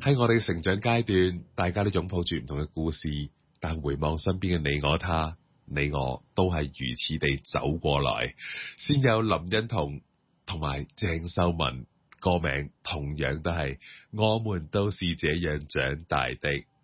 喺我哋嘅成長階段，大家都擁抱住唔同嘅故事，但回望身邊嘅你我他，你我都係如此地走過來。先有林欣彤同埋鄭秀文，歌名同樣都係我們都是這樣長大的。